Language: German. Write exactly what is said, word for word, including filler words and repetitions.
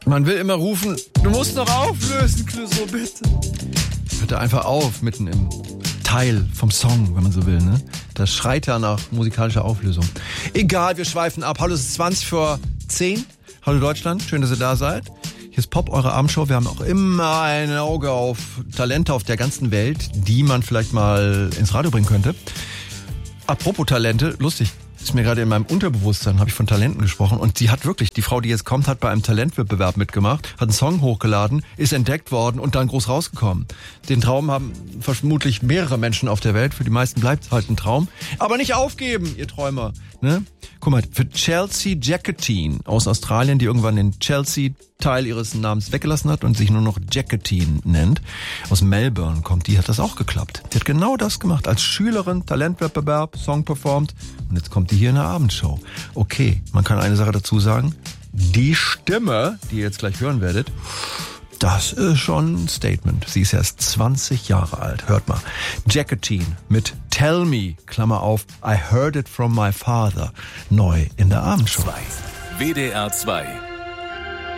Man will immer rufen, du musst noch auflösen, Clouseau, bitte. Hört er einfach auf, mitten im Teil vom Song, wenn man so will, ne? Das schreit ja nach musikalischer Auflösung. Egal, wir schweifen ab. Hallo, es ist zwanzig vor zehn. Hallo Deutschland, schön, dass ihr da seid. Hier ist Pop, eure Abendshow. Wir haben auch immer ein Auge auf Talente auf der ganzen Welt, die man vielleicht mal ins Radio bringen könnte. Apropos Talente, lustig, ist mir gerade in meinem Unterbewusstsein, habe ich von Talenten gesprochen. Und sie hat wirklich, die Frau, die jetzt kommt, hat bei einem Talentwettbewerb mitgemacht, hat einen Song hochgeladen, ist entdeckt worden und dann groß rausgekommen. Den Traum haben vermutlich mehrere Menschen auf der Welt. Für die meisten bleibt es halt ein Traum. Aber nicht aufgeben, ihr Träumer. Ne? Guck mal, für Chelsea Jacqueline aus Australien, die irgendwann den Chelsea-Teil ihres Namens weggelassen hat und sich nur noch Jacqueline nennt, aus Melbourne kommt, die hat das auch geklappt. Die hat genau das gemacht. Als Schülerin, Talentwettbewerb, Song performt und jetzt kommt die hier in der Abendshow. Okay, man kann eine Sache dazu sagen. Die Stimme, die ihr jetzt gleich hören werdet, das ist schon ein Statement. Sie ist erst zwanzig Jahre alt. Hört mal. Jacqueline mit Tell Me, Klammer auf, I heard it from my father. Neu in der Abendshow. W D R zwei